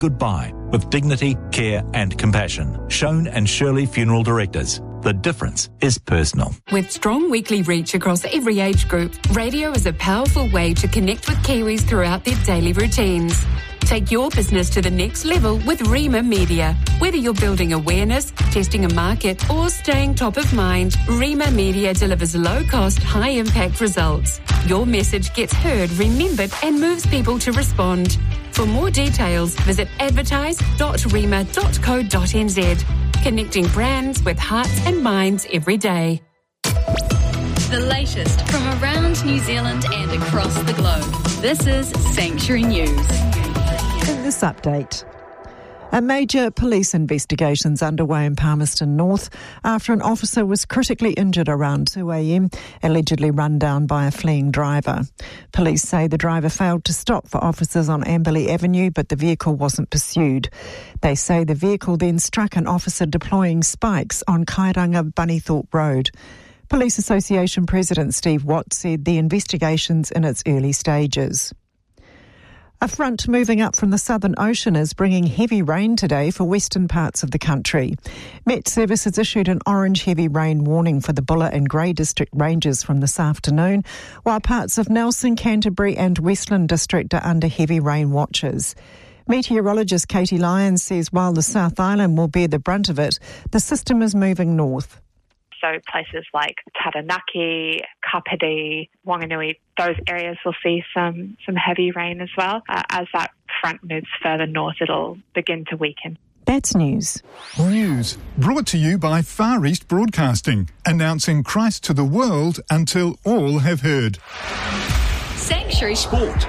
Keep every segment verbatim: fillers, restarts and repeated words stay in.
goodbye with dignity, care and compassion. Shone and Shirley Funeral Directors. The difference is personal. With strong weekly reach across every age group, radio is a powerful way to connect with Kiwis throughout their daily routines. Take your business to the next level with Rima Media. Whether you're building awareness, testing a market, or staying top of mind, Rima Media delivers low-cost, high-impact results. Your message gets heard, remembered, and moves people to respond. For more details, visit advertise dot rima dot co dot n z. Connecting brands with hearts and minds every day. The latest from around New Zealand and across the globe. This is Sanctuary News. In this update, a major police investigation is underway in Palmerston North after an officer was critically injured around two a.m, allegedly run down by a fleeing driver. Police say the driver failed to stop for officers on Amberley Avenue, but the vehicle wasn't pursued. They say the vehicle then struck an officer deploying spikes on Kairanga Bunnythorpe Road. Police Association President Steve Watt said the investigation's in its early stages. A front moving up from the Southern Ocean is bringing heavy rain today for western parts of the country. Met Service has issued an orange heavy rain warning for the Buller and Grey District ranges from this afternoon, while parts of Nelson, Canterbury and Westland District are under heavy rain watches. Meteorologist Katie Lyons says while the South Island will bear the brunt of it, the system is moving north. So places like Taranaki, Kapiti, Wanganui, those areas will see some, some heavy rain as well. Uh, as that front moves further north, it'll begin to weaken. That's news. News brought to you by Far East Broadcasting, announcing Christ to the world until all have heard. Sanctuary Sport.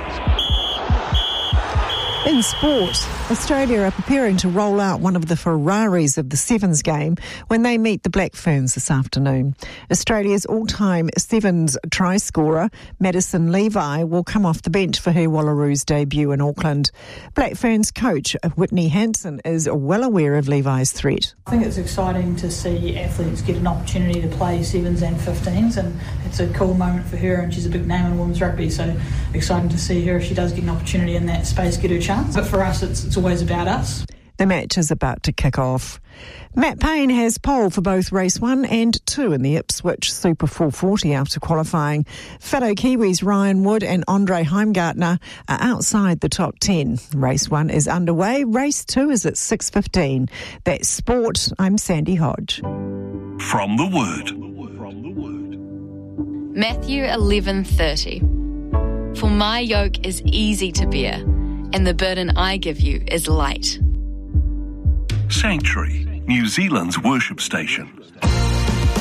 In sport, Australia are preparing to roll out one of the Ferraris of the Sevens game when they meet the Black Ferns this afternoon. Australia's all-time Sevens try scorer, Madison Levi, will come off the bench for her Wallaroos debut in Auckland. Black Ferns coach Whitney Hanson is well aware of Levi's threat. I think it's exciting to see athletes get an opportunity to play Sevens and fifteens, and it's a cool moment for her, and she's a big name in women's rugby, so exciting to see her if she does get an opportunity in that space, get her chance. But for us, it's, it's always about us. The match is about to kick off. Matt Payne has pole for both race one and two in the Ipswich Super four forty after qualifying. Fellow Kiwis Ryan Wood and Andre Heimgartner are outside the top ten. Race one is underway. Race two is at six fifteen. That's sport. I'm Sandy Hodge. From the Word. From the Word. Matthew eleven thirty. For my yoke is easy to bear, and the burden I give you is light. Sanctuary, New Zealand's worship station.